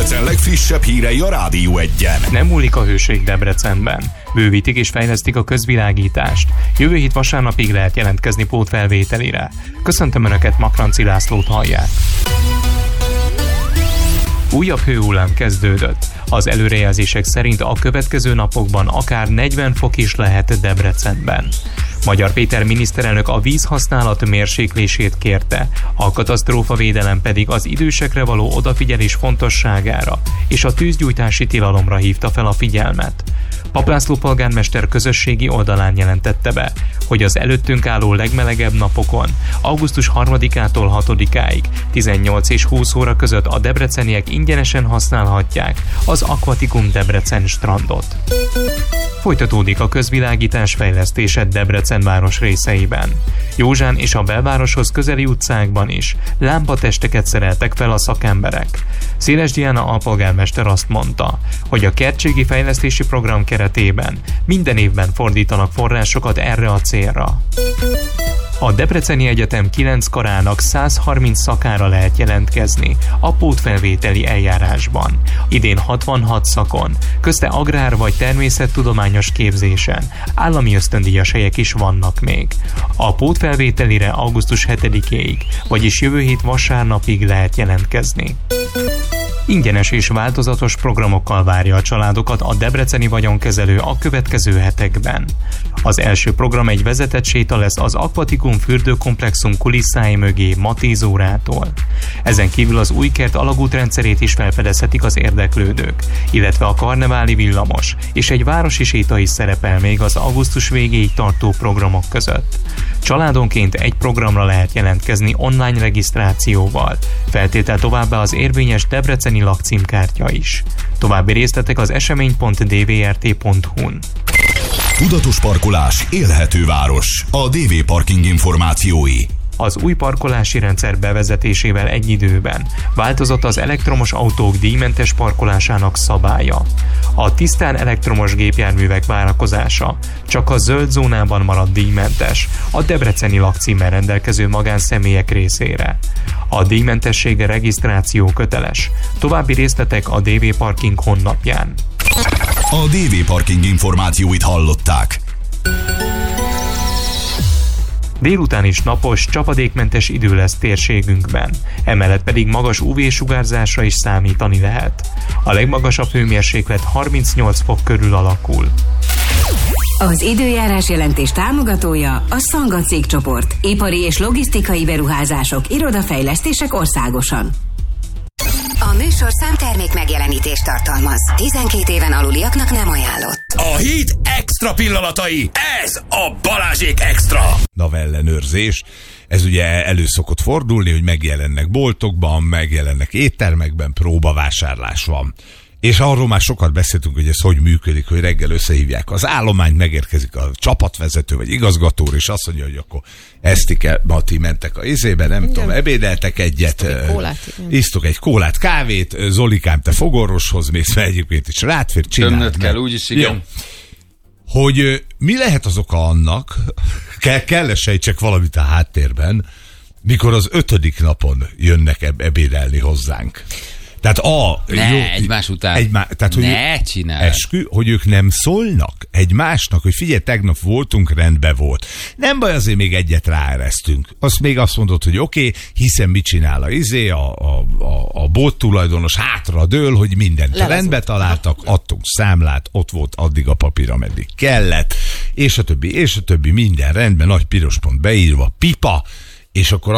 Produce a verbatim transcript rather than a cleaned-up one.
Debrecen legfrissebb hírei a Rádió Egyen. Nem múlik a hőség Debrecenben. Bővítik és fejlesztik a közvilágítást. Jövő hét vasárnapig lehet jelentkezni pótfelvételire. Köszöntöm Önöket, Makranci Lászlót hallják. Újabb hőhullám kezdődött. Az előrejelzések szerint a következő napokban akár negyven fok is lehet Debrecenben. Magyar Péter miniszterelnök a vízhasználat mérséklését kérte, a katasztrófavédelem pedig az idősekre való odafigyelés fontosságára és a tűzgyújtási tilalomra hívta fel a figyelmet. Papp László polgármester közösségi oldalán jelentette be, hogy az előttünk álló legmelegebb napokon, augusztus harmadikától hatodikáig tizennyolc és húsz óra között a debreceniek ingyenesen használhatják az Aquaticum Debrecen strandot. Folytatódik a közvilágítás fejlesztése Debrecen város részeiben. Józsán és a belvároshoz közeli utcákban is lámpatesteket szereltek fel a szakemberek. Széles Diana alpolgármester azt mondta, hogy a kertségi fejlesztési program keretében minden évben fordítanak forrásokat erre a célra. A Debreceni Egyetem kilenc karának száz harminc szakára lehet jelentkezni a pótfelvételi eljárásban. Idén hatvanhat szakon, közte agrár vagy természettudományos képzésen állami ösztöndíjas helyek is vannak még. A pótfelvételire augusztus hetedikéig, vagyis jövő hét vasárnapig lehet jelentkezni. Ingyenes és változatos programokkal várja a családokat a debreceni vagyonkezelő a következő hetekben. Az első program egy vezetett séta lesz az Aquaticum fürdőkomplexum kulisszái mögé ma tíz órától. Ezen kívül az új kert alagútrendszerét is felfedezhetik az érdeklődők, illetve a karneváli villamos és egy városi séta is szerepel még az augusztus végéig tartó programok között. Családonként egy programra lehet jelentkezni online regisztrációval, feltétel továbbá az érvényes debreceni lakcímkártya is. További részletek az esemény pont d v r t pont h u-n. Tudatos parkolás, élhető város. A dé vé Parking információi. Az új parkolási rendszer bevezetésével egy időben változott az elektromos autók díjmentes parkolásának szabálya. A tisztán elektromos gépjárművek várakozása csak a zöld zónában marad díjmentes a debreceni lakcímmel rendelkező magánszemélyek részére. A díjmentessége regisztráció köteles. További részletek a dé vé Parking honlapján. A dé vé Parking információit hallották. Délután is napos, csapadékmentes idő lesz térségünkben, emellett pedig magas ú vé-sugárzásra is számítani lehet. A legmagasabb hőmérséklet harmincnyolc fok körül alakul. Az időjárás jelentés támogatója a Szanga cégcsoport. Ipari és logisztikai beruházások, irodafejlesztések országosan. A műsorszám termék megjelenítést tartalmaz. tizenkét éven aluliaknak nem ajánlott. A hét extra pillanatai. Ez a Balázsék extra. Navellenőrzés. Ez ugye elő szokott fordulni, hogy megjelennek boltokban, megjelennek éttermekben, próbavásárlás van. És arról már sokat beszéltünk, hogy ez hogy működik, hogy reggel összehívják az állományt, megérkezik a csapatvezető vagy igazgató, és azt mondja, hogy akkor eztik el, ma ti mentek a izébe, nem igen. tudom, ebédeltek egyet, isztok egy kólát, isztok egy kólát, kávét, Zolikám, te fogorvoshoz mész, mert egyébként is rátfér, csináld. Tömnöd kell, úgyis igen. Jó. Hogy mi lehet az oka annak, kell, kell sejtsek valamit a háttérben, mikor az ötödik napon jönnek eb- ebédelni hozzánk. Tehát a... Ne, jó, egymás után. Egymá, tehát, hogy ne csinálj. Eskü, hogy ők nem szólnak egymásnak, hogy figyelj, tegnap voltunk, rendben volt. Nem baj, azért még egyet ráeresztünk. Azt még azt mondod, hogy oké, okay, hiszen mit csinál a izé, a, a, a, a bolt tulajdonos hátra dől, hogy mindent Lelezett. rendbe találtak, adtunk számlát, ott volt addig a papír, ameddig kellett, és a többi, és a többi, minden rendben, nagy piros pont beírva, pipa, és akkor